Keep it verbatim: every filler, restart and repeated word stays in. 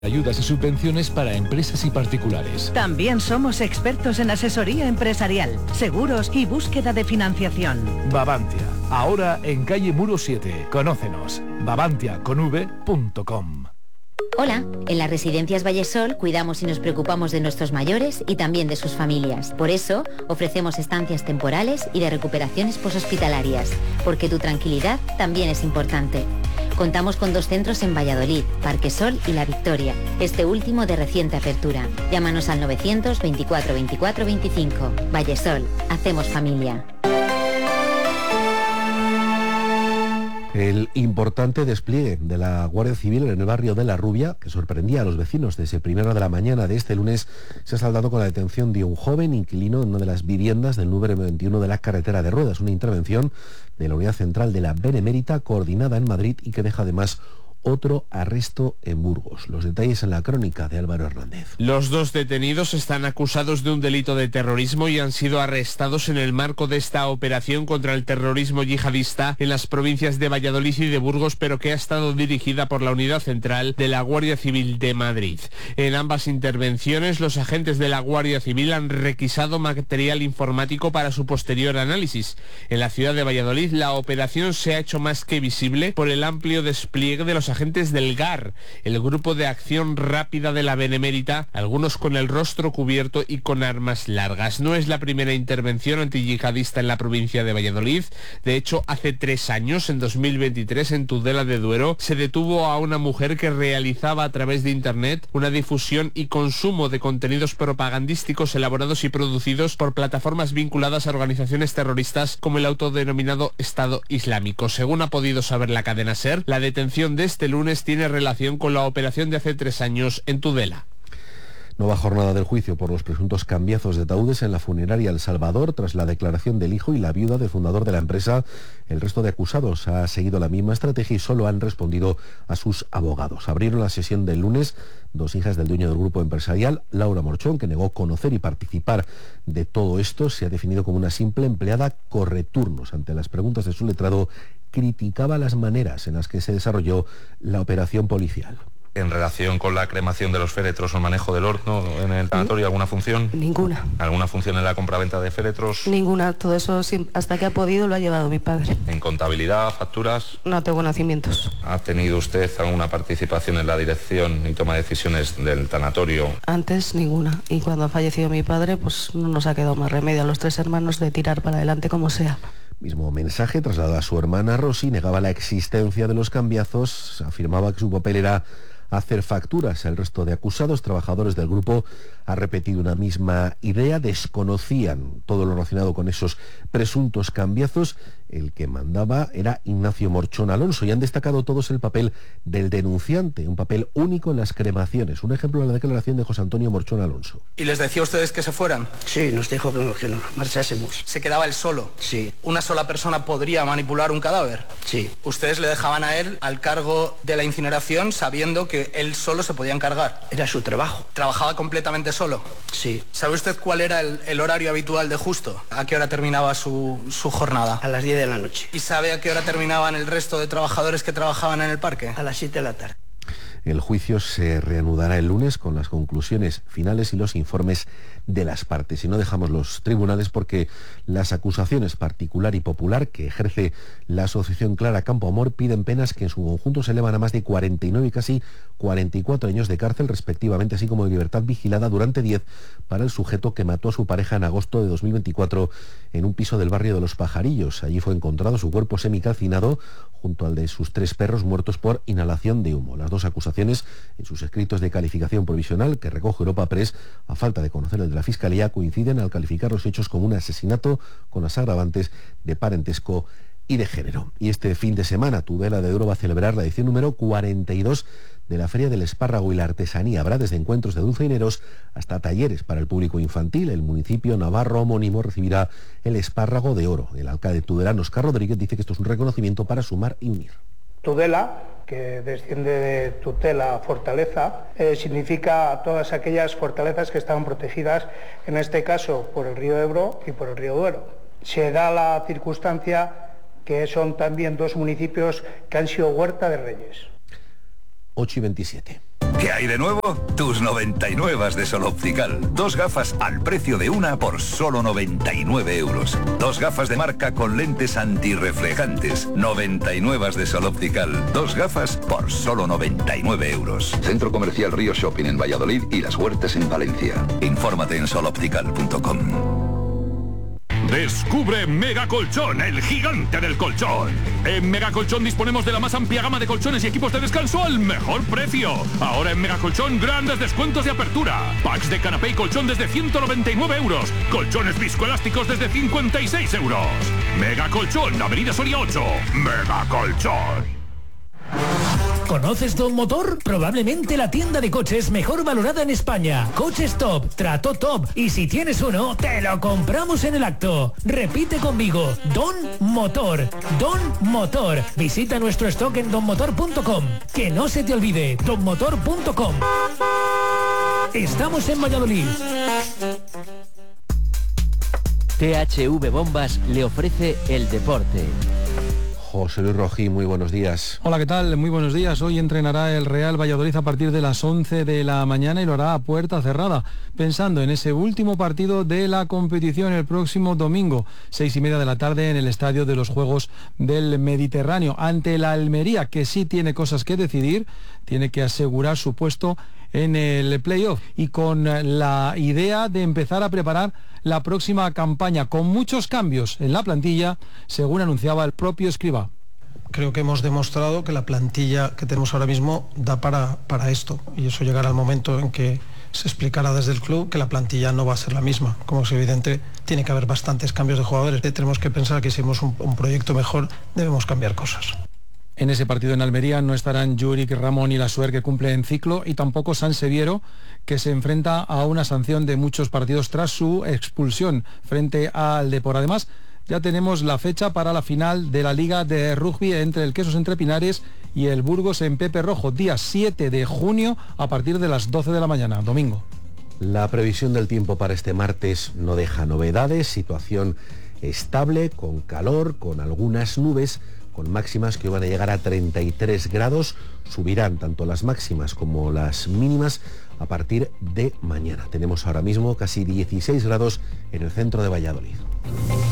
Ayudas y subvenciones para empresas y particulares. También somos expertos en asesoría empresarial, seguros y búsqueda de financiación. Babantia, ahora en calle Muro siete. Conócenos. babantia con v punto com. Hola, en las Residencias Vallesol cuidamos y nos preocupamos de nuestros mayores y también de sus familias. Por eso, ofrecemos estancias temporales y de recuperaciones poshospitalarias, porque tu tranquilidad también es importante. Contamos con dos centros en Valladolid, Parque Sol y La Victoria, este último de reciente apertura. Llámanos al novecientos veinticuatro veinticuatro veinticinco. Vallesol, hacemos familia. El importante despliegue de la Guardia Civil en el barrio de La Rubia, que sorprendía a los vecinos desde primera hora de la mañana de este lunes, se ha saldado con la detención de un joven inquilino en una de las viviendas del número veintiuno de la carretera de Ruedas, una intervención de la Unidad Central de la Benemérita coordinada en Madrid y que deja además otro arresto en Burgos. Los detalles en la crónica de Álvaro Hernández. Los dos detenidos están acusados de un delito de terrorismo y han sido arrestados en el marco de esta operación contra el terrorismo yihadista en las provincias de Valladolid y de Burgos, pero que ha estado dirigida por la Unidad Central de la Guardia Civil de Madrid. En ambas intervenciones, los agentes de la Guardia Civil han requisado material informático para su posterior análisis. En la ciudad de Valladolid, la operación se ha hecho más que visible por el amplio despliegue de los agentes del G A R, el Grupo de Acción Rápida de la Benemérita, algunos con el rostro cubierto y con armas largas. No es la primera intervención antiyihadista en la provincia de Valladolid. De hecho, hace tres años, en dos mil veintitrés, en Tudela de Duero, se detuvo a una mujer que realizaba a través de Internet una difusión y consumo de contenidos propagandísticos elaborados y producidos por plataformas vinculadas a organizaciones terroristas como el autodenominado Estado Islámico. Según ha podido saber la cadena SER, la detención de este lunes tiene relación con la operación de hace tres años en Tudela. Nueva jornada del juicio por los presuntos cambiazos de ataúdes en la funeraria El Salvador tras la declaración del hijo y la viuda del fundador de la empresa. El resto de acusados ha seguido la misma estrategia y solo han respondido a sus abogados. Abrieron la sesión del lunes dos hijas del dueño del grupo empresarial, Laura Morchón, que negó conocer y participar de todo esto. Se ha definido como una simple empleada correturnos. Ante las preguntas de su letrado, criticaba las maneras en las que se desarrolló la operación policial. En relación con la cremación de los féretros o el manejo del horno en el tanatorio, ¿alguna función? Ninguna. ¿Alguna función en la compraventa de féretros? Ninguna. Todo eso, hasta que ha podido, lo ha llevado mi padre. ¿En contabilidad, facturas? No tengo nacimientos. ¿Ha tenido usted alguna participación en la dirección y toma de decisiones del tanatorio? Antes, ninguna. Y cuando ha fallecido mi padre, pues no nos ha quedado más remedio a los tres hermanos de tirar para adelante como sea. Mismo mensaje trasladado a su hermana Rosy, negaba la existencia de los cambiazos, afirmaba que su papel era hacer facturas. El resto de acusados, trabajadores del grupo, ha repetido una misma idea, desconocían todo lo relacionado con esos presuntos cambiazos. El que mandaba era Ignacio Morchón Alonso y han destacado todos el papel del denunciante, un papel único en las cremaciones. Un ejemplo de la declaración de José Antonio Morchón Alonso. ¿Y les decía a ustedes que se fueran? Sí, nos dijo que nos marchásemos. ¿Se quedaba él solo? Sí. ¿Una sola persona podría manipular un cadáver? Sí. ¿Ustedes le dejaban a él al cargo de la incineración sabiendo que él solo se podía encargar? Era su trabajo. ¿Trabajaba completamente solo? Sí. ¿Sabe usted cuál era el, el horario habitual de Justo? ¿A qué hora terminaba su, su jornada? A las diez de la noche. ¿Y sabe a qué hora terminaban el resto de trabajadores que trabajaban en el parque? A las siete de la tarde. El juicio se reanudará el lunes con las conclusiones finales y los informes de las partes. Y no dejamos los tribunales porque las acusaciones particular y popular que ejerce la asociación Clara Campoamor piden penas que en su conjunto se elevan a más de cuarenta y nueve y casi cuarenta y cuatro años de cárcel respectivamente, así como de libertad vigilada durante diez para el sujeto que mató a su pareja en agosto de dos mil veinticuatro en un piso del barrio de Los Pajarillos. Allí fue encontrado su cuerpo semicalcinado junto al de sus tres perros muertos por inhalación de humo. Las dos acusaciones en sus escritos de calificación provisional que recoge Europa Press, a falta de conocer el de la Fiscalía, coinciden al calificar los hechos como un asesinato con las agravantes de parentesco y de género. Y este fin de semana Tudela de Duero va a celebrar la edición número cuarenta y dos de la Feria del Espárrago y la Artesanía. Habrá desde encuentros de dulceineros hasta talleres para el público infantil. El municipio navarro homónimo recibirá el Espárrago de Oro. El alcalde tudelano Óscar Rodríguez dice que esto es un reconocimiento para sumar y unir. Tudela, que desciende de tutela, fortaleza, eh, significa todas aquellas fortalezas que estaban protegidas, en este caso por el río Ebro y por el río Duero. Se da la circunstancia que son también dos municipios que han sido huerta de reyes. ocho y veintisiete. ¿Qué hay de nuevo? Tus noventa y nueve de Sol Optical. Dos gafas al precio de una por solo noventa y nueve euros. Dos gafas de marca con lentes antirreflejantes. noventa y nueve de Sol Optical. Dos gafas por solo noventa y nueve euros. Centro Comercial Río Shopping en Valladolid y Las Huertas en Valencia. Infórmate en sol optical punto com. Descubre Mega Colchón, el gigante del colchón. En Mega Colchón disponemos de la más amplia gama de colchones y equipos de descanso al mejor precio. Ahora en Mega Colchón, grandes descuentos de apertura. Packs de canapé y colchón desde ciento noventa y nueve euros. Colchones viscoelásticos desde cincuenta y seis euros. Mega Colchón, Avenida Soria ocho. Mega Colchón. ¿Conoces Don Motor? Probablemente la tienda de coches mejor valorada en España. Coches top, trato top, y si tienes uno, te lo compramos en el acto. Repite conmigo, Don Motor. Don Motor. Visita nuestro stock en don motor punto com. Que no se te olvide, don motor punto com. Estamos en Valladolid. T H V Bombas le ofrece el deporte. José Luis Rojí, muy buenos días. Hola, ¿qué tal? Muy buenos días. Hoy entrenará el Real Valladolid a partir de las once de la mañana y lo hará a puerta cerrada, pensando en ese último partido de la competición el próximo domingo, seis y media de la tarde, en el Estadio de los Juegos del Mediterráneo, ante la Almería, que sí tiene cosas que decidir, tiene que asegurar su puesto en el playoff y con la idea de empezar a preparar la próxima campaña, con muchos cambios en la plantilla, según anunciaba el propio Escribá. Creo que hemos demostrado que la plantilla que tenemos ahora mismo da para, para esto, y eso llegará al momento en que se explicará desde el club que la plantilla no va a ser la misma. Como es evidente, tiene que haber bastantes cambios de jugadores. Tenemos que pensar que si hacemos un, un proyecto mejor, debemos cambiar cosas. En ese partido en Almería no estarán Juric, Ramón y Lasuer, que cumplen ciclo, y tampoco Sanseviero, que se enfrenta a una sanción de muchos partidos tras su expulsión frente al Depor. Además, ya tenemos la fecha para la final de la Liga de Rugby entre el Quesos Entre Pinares y el Burgos en Pepe Rojo, día siete de junio a partir de las doce de la mañana, domingo. La previsión del tiempo para este martes no deja novedades, situación estable, con calor, con algunas nubes, con máximas que van a llegar a treinta y tres grados, subirán tanto las máximas como las mínimas a partir de mañana. Tenemos ahora mismo casi dieciséis grados en el centro de Valladolid.